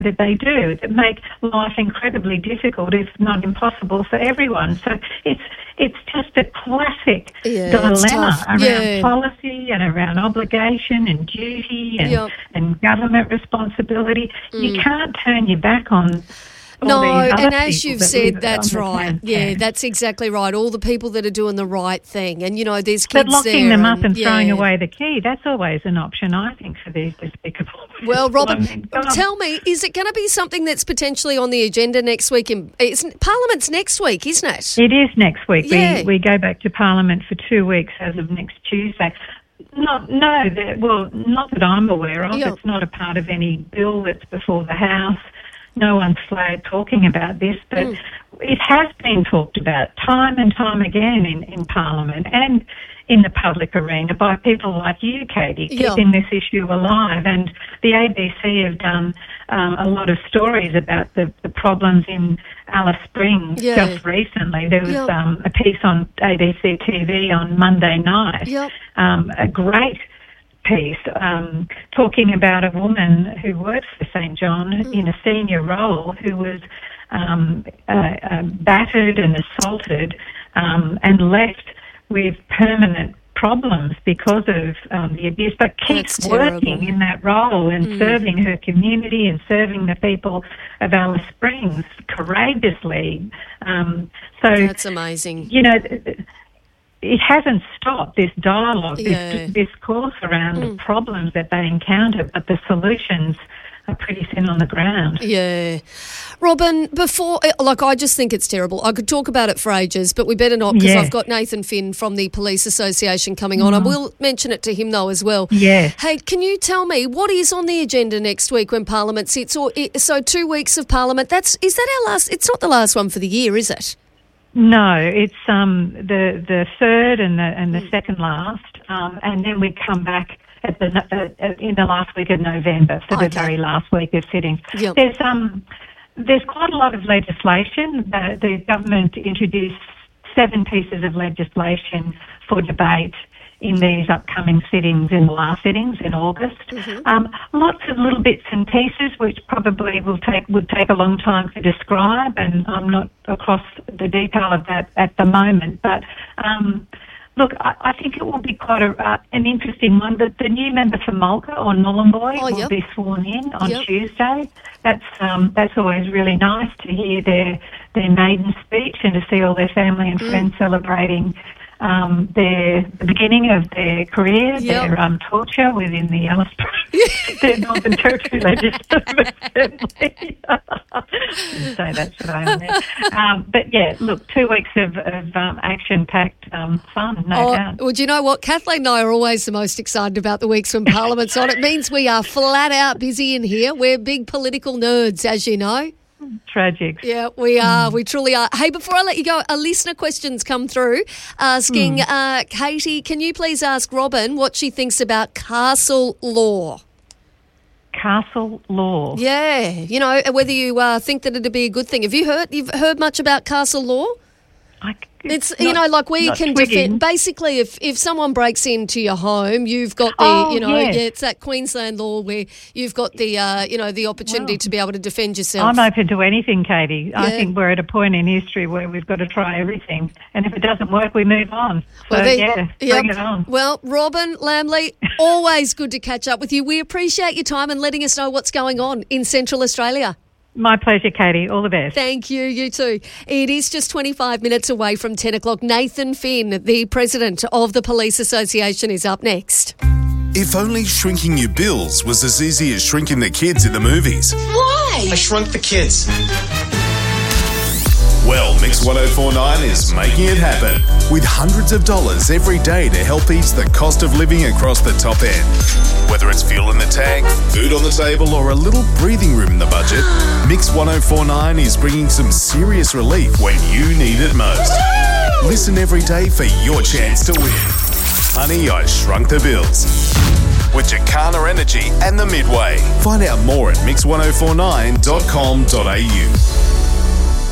that they do that make life incredibly difficult, if not impossible, for everyone. So it's just a classic dilemma around policy and around obligation and duty and government responsibility. You can't turn your back on. No, and as you've said, that's right. Yeah, that's exactly right. All the people that are doing the right thing. And, there's kids there. But locking them up and throwing away the key, that's always an option, I think, for these despicable. Well, Robin, tell me, is it going to be something that's potentially on the agenda next week? Parliament's next week, isn't it? It is next week. Yeah. We go back to Parliament for 2 weeks as of next Tuesday. Not that I'm aware of. It's not a part of any bill that's before the House. No one's talking about this, but it has been talked about time and time again in Parliament and in the public arena by people like you, Katie, keeping this issue alive. And the ABC have done a lot of stories about the problems in Alice Springs just recently. There was a piece on ABC TV on Monday night, a great piece talking about a woman who works for St John in a senior role who was battered and assaulted and left with permanent problems because of the abuse, but keeps working in that role and serving her community and serving the people of Alice Springs courageously. So that's amazing. It hasn't stopped, this dialogue, this discourse around the problems that they encounter, but the solutions are pretty thin on the ground. Yeah. Robin, I just think it's terrible. I could talk about it for ages, but we better not, because I've got Nathan Finn from the Police Association coming on. I will mention it to him, though, as well. Yeah. Hey, can you tell me what is on the agenda next week when Parliament sits? So 2 weeks of Parliament, is that our last? It's not the last one for the year, is it? No, it's the third and the second last, and then we come back in the last week of November for the very last week of sittings. Yep. There's quite a lot of legislation. The government introduced 7 pieces of legislation for debate in these upcoming sittings, in the last sittings in August. Lots of little bits and pieces which probably would take a long time to describe, and I'm not across the detail of that at the moment. But look, I think it will be quite an interesting one. The new member for Mulga or Nhulunbuy will be sworn in on Tuesday. That's always really nice to hear their maiden speech and to see all their family and friends celebrating the beginning of their career, their torture within the Alice their Northern Territory Legislative Assembly. So that's what I meant. But yeah, look, 2 weeks of action-packed fun, no doubt. Well, do you know what? Kathleen and I are always the most excited about the weeks when Parliament's on. It means we are flat out busy in here. We're big political nerds, as you know. Tragic. Yeah, we are. We truly are. Hey, before I let you go, a listener question's come through asking, Katie, can you please ask Robin what she thinks about castle law? Castle law? Yeah. Whether you think that it'd be a good thing. You've heard much about castle law? It's we can defend. Basically, if someone breaks into your home, you've got it's that Queensland law where you've got the the opportunity to be able to defend yourself. I'm open to anything, Katie. Yeah. I think we're at a point in history where we've got to try everything, and if it doesn't work, we move on. So bring it on. Well, Robin Lambley, always good to catch up with you. We appreciate your time and letting us know what's going on in Central Australia. My pleasure, Katie. All the best. Thank you. You too. It is just 25 minutes away from 10 o'clock. Nathan Finn, the president of the Police Association, is up next. If only shrinking your bills was as easy as shrinking the kids in the movies. Why? I shrunk the kids. Well, Mix 1049 is making it happen with hundreds of dollars every day to help ease the cost of living across the top end. Whether it's fuel in the tank, food on the table, or a little breathing room in the budget, Mix 1049 is bringing some serious relief when you need it most. Listen every day for your chance to win. Honey, I Shrunk the Bills. With Jacana Energy and the Midway. Find out more at mix1049.com.au.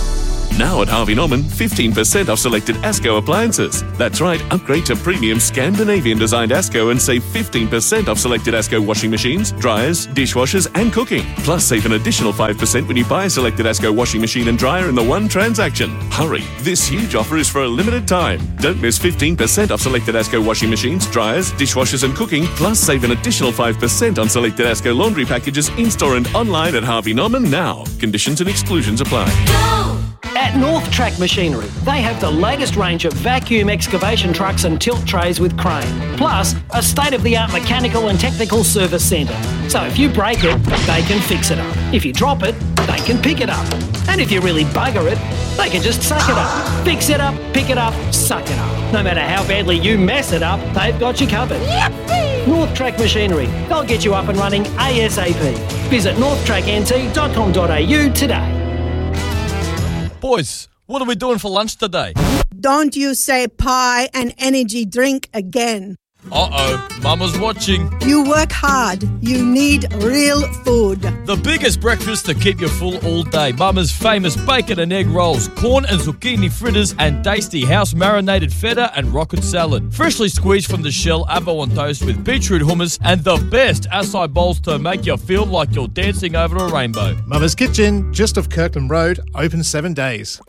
Now at Harvey Norman, 15% off selected Asco appliances. That's right, upgrade to premium Scandinavian-designed Asco and save 15% off selected Asco washing machines, dryers, dishwashers and cooking. Plus, save an additional 5% when you buy a selected Asco washing machine and dryer in the one transaction. Hurry, this huge offer is for a limited time. Don't miss 15% off selected Asco washing machines, dryers, dishwashers and cooking. Plus, save an additional 5% on selected Asco laundry packages in-store and online at Harvey Norman now. Conditions and exclusions apply. At North Track Machinery, they have the latest range of vacuum excavation trucks and tilt trays with crane, plus a state-of-the-art mechanical and technical service centre. So if you break it, they can fix it up. If you drop it, they can pick it up. And if you really bugger it, they can just suck it up. Fix it up, pick it up, suck it up. No matter how badly you mess it up, they've got you covered. Yippee! North Track Machinery. They'll get you up and running ASAP. Visit northtracknt.com.au today. Boys, what are we doing for lunch today? Don't you say pie and energy drink again. Uh-oh, Mama's watching. You work hard. You need real food. The biggest breakfast to keep you full all day. Mama's famous bacon and egg rolls, corn and zucchini fritters, and tasty house-marinated feta and rocket salad. Freshly squeezed from the shell, avo on toast with beetroot hummus, and the best acai bowls to make you feel like you're dancing over a rainbow. Mama's Kitchen, just off Kirkland Road, open 7 days.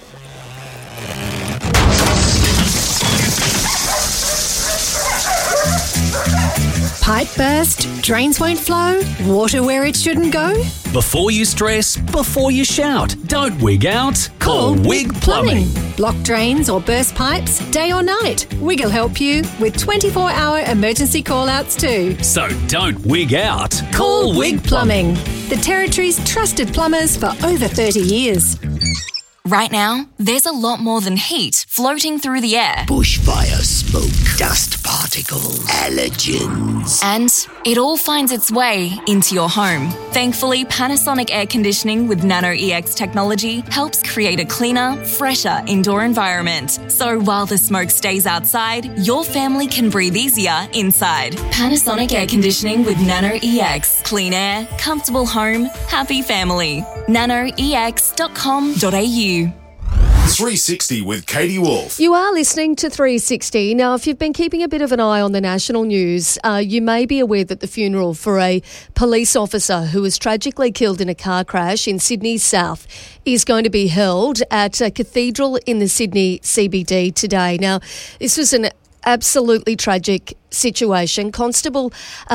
Pipe burst? Drains won't flow? Water where it shouldn't go? Before you stress, before you shout, don't wig out. Call Wig Plumbing. Blocked drains or burst pipes, day or night. Wig will help you with 24-hour emergency call-outs too. So don't wig out. Call Wig Plumbing. The Territory's trusted plumbers for over 30 years. Right now, there's a lot more than heat floating through the air. Bushfire smoke, dust particles, allergens. And it all finds its way into your home. Thankfully, Panasonic Air Conditioning with Nano EX technology helps create a cleaner, fresher indoor environment. So while the smoke stays outside, your family can breathe easier inside. Panasonic Air Conditioning with Nano EX. Clean air, comfortable home, happy family. nanoex.com.au. 360 with Katie Wolf. You are listening to 360. Now, if you've been keeping a bit of an eye on the national news, you may be aware that the funeral for a police officer who was tragically killed in a car crash in Sydney's south is going to be held at a cathedral in the Sydney CBD today. Now, this was an absolutely tragic situation. Constable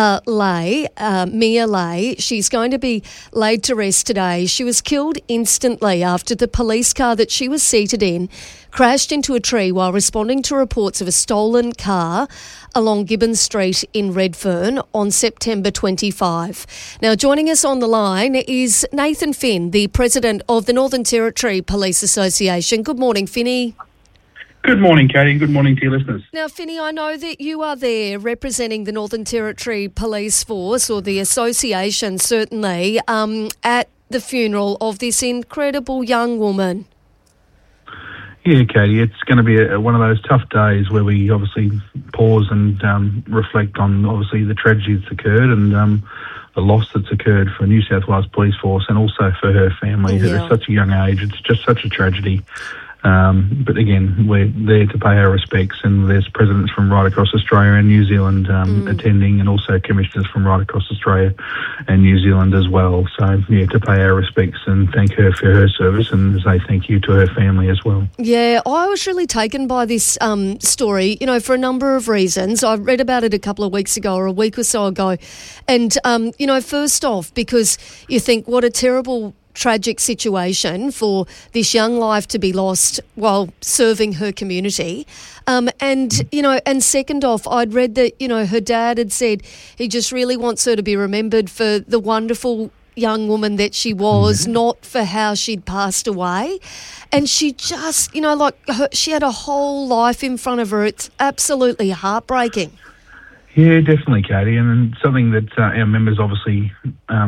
Mia Lay, she's going to be laid to rest today. She was killed instantly after the police car that she was seated in crashed into a tree while responding to reports of a stolen car along Gibbons Street in Redfern on September 25. Now, joining us on the line is Nathan Finn, the president of the Northern Territory Police Association. Good morning, Finny. Good morning, Katie. Good morning to your listeners. Now, Finny, I know that you are there representing the Northern Territory Police Force, or the association certainly, at the funeral of this incredible young woman. Yeah, Katie, it's going to be one of those tough days where we obviously pause and reflect on obviously the tragedy that's occurred and the loss that's occurred for New South Wales Police Force and also for her family at such a young age. It's just such a tragedy. But again, we're there to pay our respects, and there's presidents from right across Australia and New Zealand attending, and also commissioners from right across Australia and New Zealand as well. So, yeah, to pay our respects and thank her for her service and say thank you to her family as well. Yeah, I was really taken by this story, you know, for a number of reasons. I read about it a couple of weeks ago or a week or so ago. And, you know, first off, because you think what a terrible tragic situation for this young life to be lost while serving her community. And, you know, and second off, I'd read that, you know, her dad had said he just really wants her to be remembered for the wonderful young woman that she was, not for how she'd passed away. And she just, you know, like she had a whole life in front of her. It's absolutely heartbreaking. Yeah, definitely, Katie. And something that our members obviously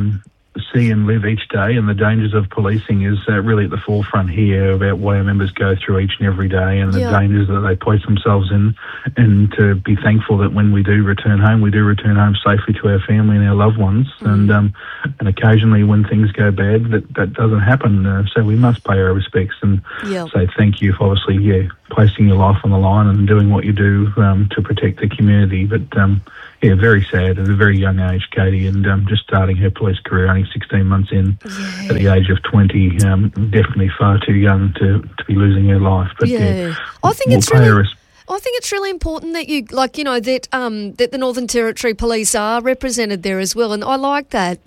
see and live each day, and the dangers of policing is really at the forefront here about what our members go through each and every day, and the dangers that they place themselves in, and to be thankful that when we do return home safely to our family and our loved ones, and occasionally when things go bad, that doesn't happen. So we must pay our respects and say thank you for obviously placing your life on the line and doing what you do to protect the community. But very sad at a very young age, Katie, and just starting her police career only 16 months in at the age of 20, definitely far too young to be losing her life. But I think it's really important that you, that the Northern Territory Police are represented there as well, and I like that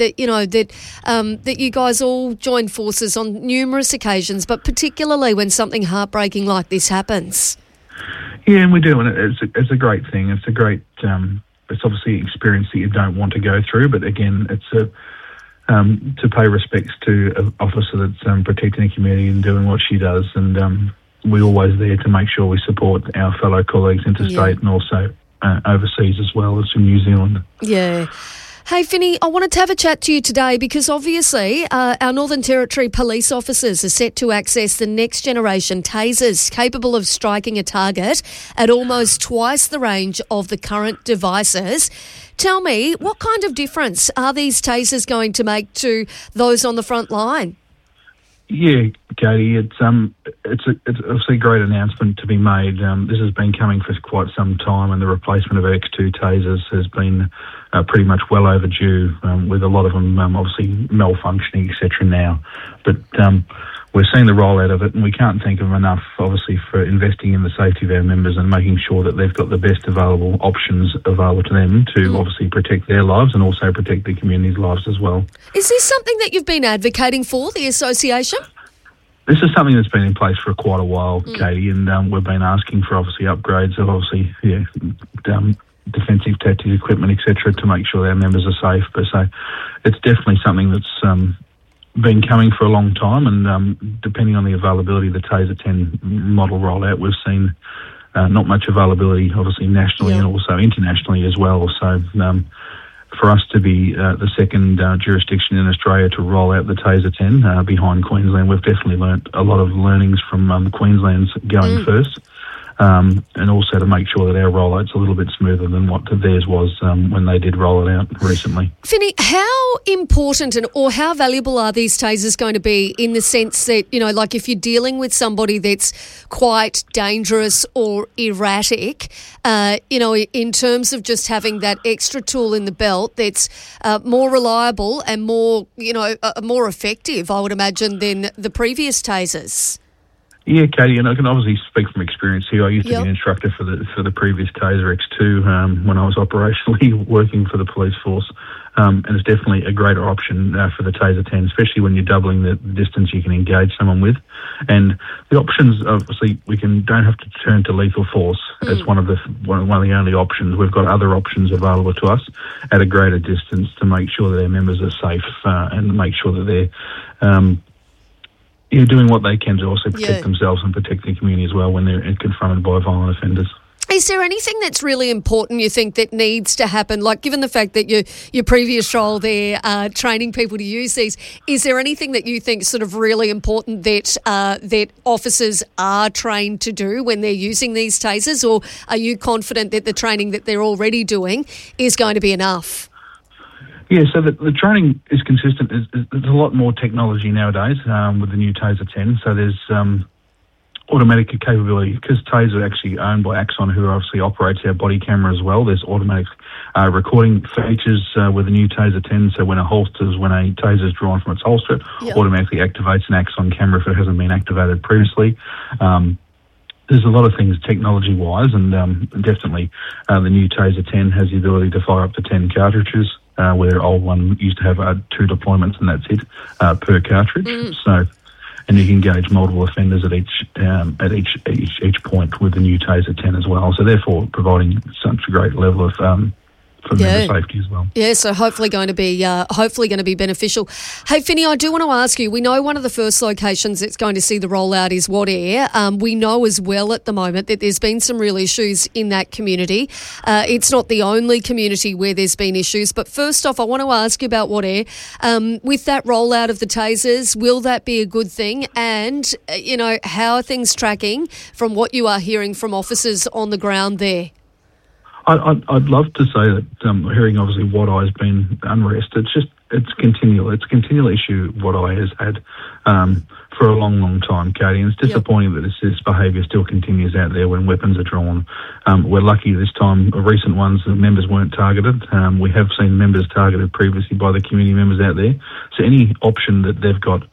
you guys all join forces on numerous occasions, but particularly when something heartbreaking like this happens. Yeah, and we do, and it's a great thing. It's a great. It's obviously an experience that you don't want to go through, but again, it's to pay respects to an officer that's protecting the community and doing what she does, and we're always there to make sure we support our fellow colleagues interstate and also overseas as well as in New Zealand. Yeah. Hey, Finny, I wanted to have a chat to you today because obviously our Northern Territory police officers are set to access the next generation tasers capable of striking a target at almost twice the range of the current devices. Tell me, what kind of difference are these tasers going to make to those on the front line? Yeah, Katie, it's obviously a great announcement to be made. This has been coming for quite some time, and the replacement of X2 tasers has been pretty much well overdue, with a lot of them obviously malfunctioning, etc. now. But we're seeing the rollout of it, and we can't thank them enough, obviously, for investing in the safety of our members and making sure that they've got the best available options available to them to obviously protect their lives and also protect the community's lives as well. Is this something that you've been advocating for, the association? This is something that's been in place for quite a while, Katie, and we've been asking for obviously upgrades of obviously defensive tactical equipment, etc., to make sure our members are safe. But so it's definitely something that's been coming for a long time, and depending on the availability of the Taser 10 model rollout, we've seen not much availability, obviously nationally and also internationally as well. So for us to be the second jurisdiction in Australia to roll out the Taser 10 behind Queensland, we've definitely learnt a lot of learnings from Queensland's going first. And also to make sure that our rollout's a little bit smoother than what theirs was when they did roll it out recently. Finny, how important or how valuable are these tasers going to be in the sense that, like if you're dealing with somebody that's quite dangerous or erratic, in terms of just having that extra tool in the belt that's more reliable and more, more effective, I would imagine, than the previous tasers? Yeah, Katie, and I can obviously speak from experience here. I used to be an instructor for the previous Taser X2 when I was operationally working for the police force, and it's definitely a greater option for the Taser 10, especially when you're doubling the distance you can engage someone with. And the options, obviously, don't have to turn to lethal force as one of the only options. We've got other options available to us at a greater distance to make sure that our members are safe and make sure that they're doing what they can to also protect themselves and protect the community as well when they're confronted by violent offenders. Is there anything that's really important you think that needs to happen? Like, given the fact that your previous role there, training people to use these, is there anything that you think is sort of really important that officers are trained to do when they're using these tasers, or are you confident that the training that they're already doing is going to be enough? Yeah, so the training is consistent. There's a lot more technology nowadays with the new Taser 10. So there's automatic capability, because Taser are actually owned by Axon, who obviously operates our body camera as well. There's automatic recording features with the new Taser 10. So when a Taser is drawn from its holster, it automatically activates an Axon camera if it hasn't been activated previously. There's a lot of things technology-wise, and definitely the new Taser 10 has the ability to fire up to 10 cartridges, where the old one used to have 2 deployments, and that's it per cartridge. So, and you can engage multiple offenders at each point with the new Taser 10 as well. So therefore, providing such a great level of for member safety as well. Yeah, so hopefully going to be beneficial. Hey, Finny, I do want to ask you, we know one of the first locations that's going to see the rollout is Wadair. We know as well at the moment that there's been some real issues in that community. It's not the only community where there's been issues, but first off, I want to ask you about Wadair. With that rollout of the tasers, will that be a good thing? And, how are things tracking from what you are hearing from officers on the ground there? I'd love to say that hearing obviously Wadeye has been unrest. It's continual. It's a continual issue Wadeye has had for a long, long time, Katie. And it's disappointing that this behaviour still continues out there when weapons are drawn. We're lucky this time, recent ones, the members weren't targeted. We have seen members targeted previously by the community members out there. So any option that they've got